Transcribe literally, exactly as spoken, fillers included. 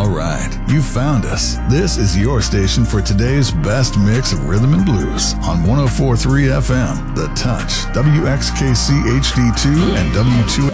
All right, you found us. This is your station for today's best mix of rhythm and blues on one oh four point three F M, The Touch, W X K C H D two, and W two